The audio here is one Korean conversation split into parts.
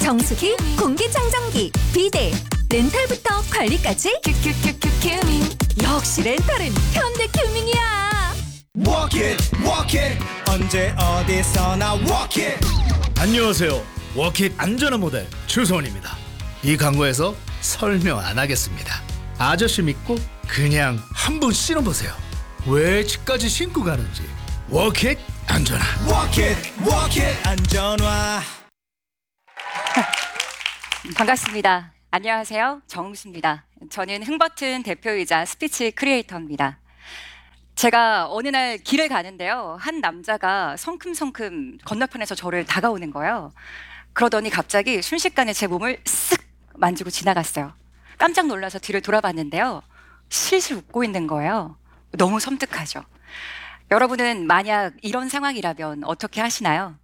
정수기, 공기청정기, 비데, 렌탈부터 관리까지 큐큐큐큐 큐밍. 역시 렌탈은 현대 큐밍이야. Walk it 언제 어디서나 walk it. 안녕하세요. 워킷 안전한 모델 추성원입니다. 이 광고에서 설명 안 하겠습니다. 아저씨 믿고 그냥 한번 신어보세요. 왜 집까지 신고 가는지. 워킷 안전한. Walk it 안전화. 반갑습니다. 안녕하세요. 정우수입니다. 저는 흥버튼 대표이자 스피치 크리에이터입니다. 제가 어느 날 길을 가는데요. 한 남자가 성큼성큼 건너편에서 저를 다가오는 거예요. 그러더니 갑자기 순식간에 제 몸을 쓱 만지고 지나갔어요. 깜짝 놀라서 뒤를 돌아봤는데요. 실실 웃고 있는 거예요. 너무 섬뜩하죠. 여러분은 만약 이런 상황이라면 어떻게 하시나요?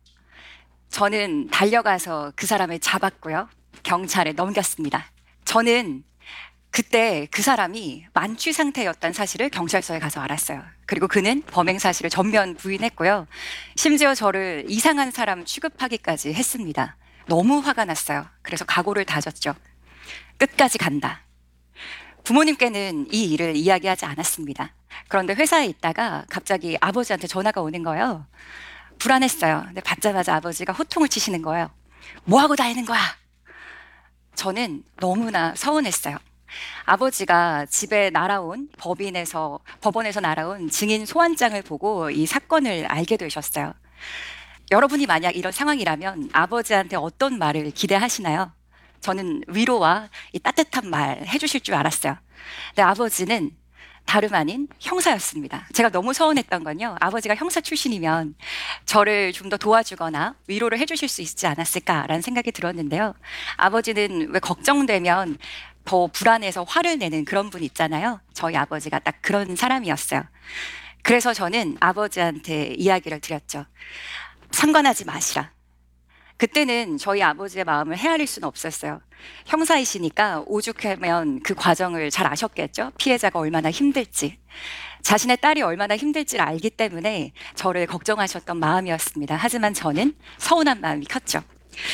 저는 달려가서 그 사람을 잡았고요. 경찰에 넘겼습니다. 저는 그때 그 사람이 만취 상태였다는 사실을 경찰서에 가서 알았어요. 그리고 그는 범행 사실을 전면 부인했고요. 심지어 저를 이상한 사람 취급하기까지 했습니다. 너무 화가 났어요. 그래서 각오를 다졌죠. 끝까지 간다. 부모님께는 이 일을 이야기하지 않았습니다. 그런데 회사에 있다가 갑자기 아버지한테 전화가 오는 거예요. 불안했어요. 근데 받자마자 아버지가 호통을 치시는 거예요. 뭐하고 다니는 거야? 저는 너무나 서운했어요. 아버지가 집에 날아온 법원에서 날아온 증인 소환장을 보고 이 사건을 알게 되셨어요. 여러분이 만약 이런 상황이라면 아버지한테 어떤 말을 기대하시나요? 저는 위로와 이 따뜻한 말 해주실 줄 알았어요. 근데 아버지는 다름 아닌 형사였습니다. 제가 너무 서운했던 건요. 아버지가 형사 출신이면 저를 좀 더 도와주거나 위로를 해주실 수 있지 않았을까라는 생각이 들었는데요. 아버지는 왜 걱정되면 더 불안해서 화를 내는 그런 분 있잖아요. 저희 아버지가 딱 그런 사람이었어요. 그래서 저는 아버지한테 이야기를 드렸죠. 상관하지 마시라. 그때는 저희 아버지의 마음을 헤아릴 수는 없었어요. 형사이시니까 오죽하면 그 과정을 잘 아셨겠죠? 피해자가 얼마나 힘들지. 자신의 딸이 얼마나 힘들지를 알기 때문에 저를 걱정하셨던 마음이었습니다. 하지만 저는 서운한 마음이 컸죠.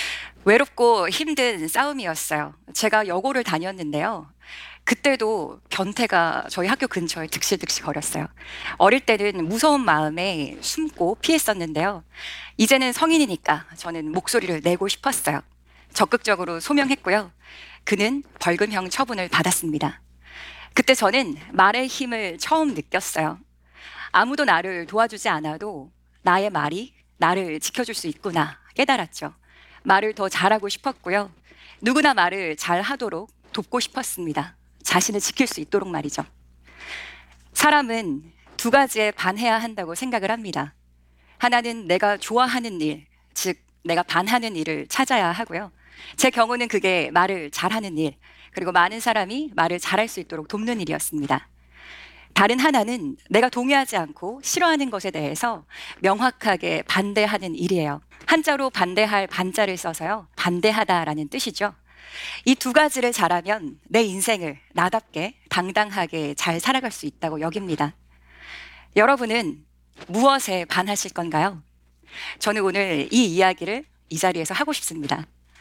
외롭고 힘든 싸움이었어요. 제가 여고를 다녔는데요. 그때도 변태가 저희 학교 근처에 득실득실 거렸어요. 어릴 때는 무서운 마음에 숨고 피했었는데요. 이제는 성인이니까 저는 목소리를 내고 싶었어요. 적극적으로 소명했고요. 그는 벌금형 처분을 받았습니다. 그때 저는 말의 힘을 처음 느꼈어요. 아무도 나를 도와주지 않아도 나의 말이 나를 지켜줄 수 있구나 깨달았죠. 말을 더 잘하고 싶었고요. 누구나 말을 잘 하도록 돕고 싶었습니다. 자신을 지킬 수 있도록 말이죠. 사람은 두 가지에 반해야 한다고 생각을 합니다. 하나는 내가 좋아하는 일, 즉 내가 반하는 일을 찾아야 하고요. 제 경우는 그게 말을 잘하는 일, 그리고 많은 사람이 말을 잘할 수 있도록 돕는 일이었습니다. 다른 하나는 내가 동의하지 않고 싫어하는 것에 대해서 명확하게 반대하는 일이에요. 한자로 반대할 반자를 써서요. 반대하다라는 뜻이죠. 이 두 가지를 잘하면 내 인생을 나답게 당당하게 잘 살아갈 수 있다고 여깁니다. 여러분은 무엇에 반하실 건가요? 저는 오늘 이 이야기를 이 자리에서 하고 싶습니다.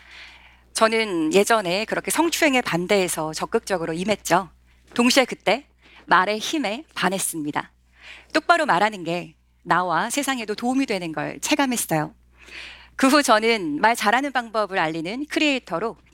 저는 예전에 그렇게 성추행에 반대해서 적극적으로 임했죠. 동시에 그때 말의 힘에 반했습니다. 똑바로 말하는 게 나와 세상에도 도움이 되는 걸 체감했어요. 그 후 저는 말 잘하는 방법을 알리는 크리에이터로